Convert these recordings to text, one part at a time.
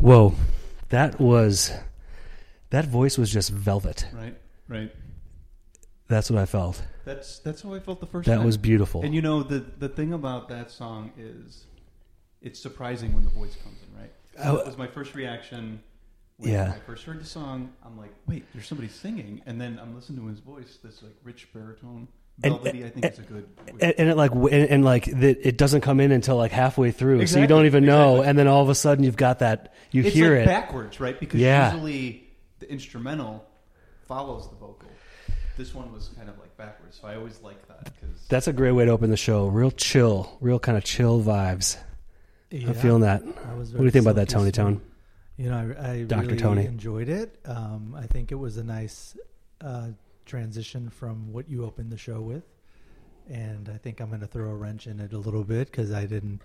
Whoa, that voice was just velvet. Right. That's what I felt. That's how I felt the first time. That was beautiful. And the thing about that song is it's surprising when the voice comes in, right? So that was my first reaction. When I first heard the song, I'm like, wait, there's somebody singing. And then I'm listening to his voice, this like rich baritone. Velvety, I think it's a good... It doesn't come in until like halfway through, exactly, so you don't even know, and then all of a sudden you've got that, it's hear like it. backwards, right? Because usually the instrumental follows the vocal. This one was kind of like backwards, so I always like that. That's a great way to open the show. Real chill, real kind of chill vibes. Yeah, I'm feeling that. What do you think about that, Tony Tone? You know, I Dr. really Tony. enjoyed it. I think it was a nice transition from what you opened the show with. And I think I'm going to throw a wrench in it a little bit because I didn't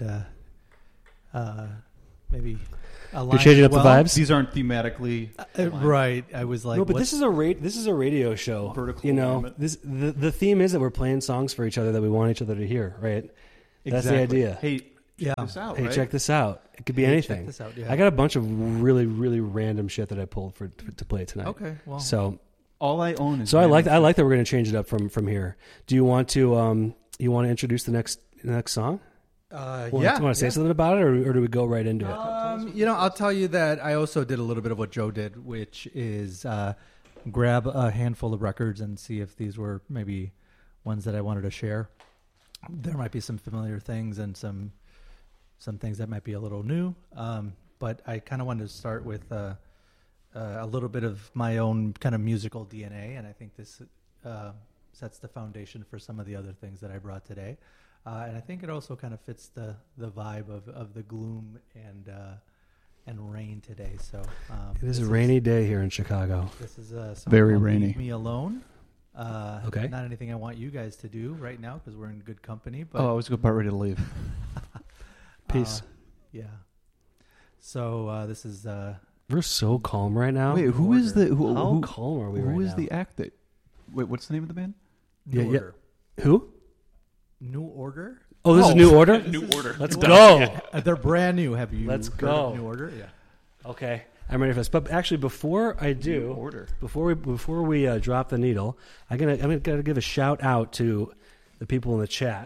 maybe align. You're changing up the vibes? These aren't thematically... right. I was like... No, but this is a radio show. Vertical you know, alignment. the theme is that we're playing songs for each other that we want each other to hear, right? Exactly. That's the idea. Hey, check this out, Hey, right? check this out. It could be anything. Check this out, yeah. I got a bunch of really, really random shit that I pulled to play tonight. Okay, well... So all I own is... So I like that we're going to change it up from here. Do you want to introduce the next song? Do you want to say something about it, or do we go right into it? You know, I'll tell you that I also did a little bit of what Joe did, which is grab a handful of records and see if these were maybe ones that I wanted to share. There might be some familiar things and some things that might be a little new, but I kind of wanted to start with a little bit of my own kind of musical DNA, and I think this sets the foundation for some of the other things that I brought today. And I think it also kind of fits the vibe of the gloom and rain today. So it is a rainy day here in Chicago. This is a song Very called rainy. Leave Me Alone. Okay. Not anything I want you guys to do right now because we're in good company. But I was about ready to leave. Peace. Yeah. So this is... We're so calm right now. Wait, who is the... How calm are we right now? Who is the act that... Wait, what's the name of the band? New Order. Who? New Order? Oh, this is New Order? New Order. Let's go. They're brand new. Have you Let's heard go. of New Order? Yeah. Okay. I'm ready for this. But actually, before I do, New Order. before we drop the needle, I'm gonna give a shout out to the people in the chat,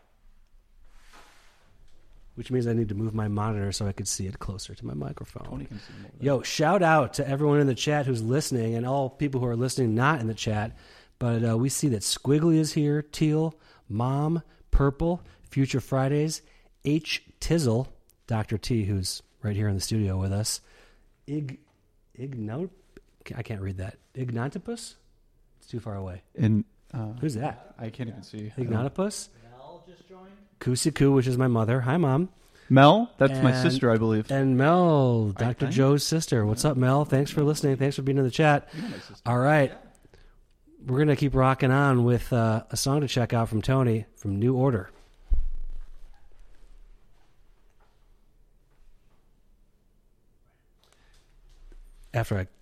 which means I need to move my monitor so I could see it closer to my microphone. Tony can see them over there. Yo, shout out to everyone in the chat who's listening and all people who are listening not in the chat. But we see that Squiggly is here, Teal, Mom, Purple, Future Fridays, H. Tizzle, Dr. T, who's right here in the studio with us, I can't read that. Ignatopus? It's too far away. And Who's that? I can't even see. Ignatopus? Mel just joined. Kusiku, which is my mother. Hi, Mom. Mel? That's my And- sister, I believe. And Mel, Dr. think. Joe's sister. What's up, Mel? Thanks for listening. Thanks for being in the chat. You know my sister. All right. We're going to keep rocking on with a song to check out from Tony from New Order. After I